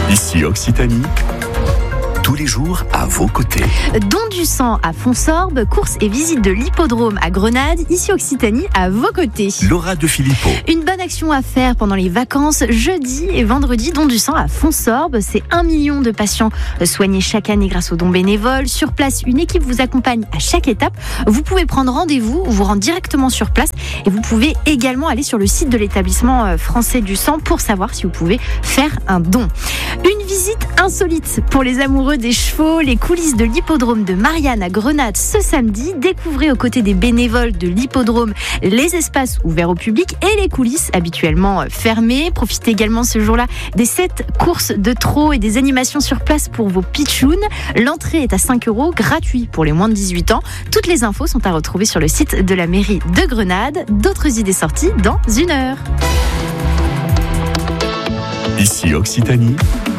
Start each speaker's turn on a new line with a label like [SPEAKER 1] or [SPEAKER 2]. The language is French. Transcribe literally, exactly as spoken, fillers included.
[SPEAKER 1] Ici Occitanie, tous les jours à vos côtés.
[SPEAKER 2] Don du sang à Fonsorbe, course et visite de l'hippodrome à Grenade, ici Occitanie, à vos côtés.
[SPEAKER 1] Laura de Filippo.
[SPEAKER 2] Une bonne action à faire pendant les vacances, jeudi et vendredi, don du sang à Fonsorbe. C'est un million de patients soignés chaque année grâce aux dons bénévoles. Sur place, une équipe vous accompagne à chaque étape. Vous pouvez prendre rendez-vous ou vous rendre directement sur place. Et vous pouvez également aller sur le site de l'établissement français du sang pour savoir si vous pouvez faire un don. Une visite insolite pour les amoureux des chevaux, les coulisses de l'hippodrome de Marianne à Grenade ce samedi. Découvrez aux côtés des bénévoles de l'hippodrome les espaces ouverts au public et les coulisses habituellement fermées. Profitez également ce jour-là des sept courses de trot et des animations sur place pour vos pitchouns. L'entrée est à cinq euros, gratuit pour les moins de dix-huit ans. Toutes les infos sont à retrouver sur le site de la mairie de Grenade. D'autres idées sorties dans une heure.
[SPEAKER 1] Ici Occitanie.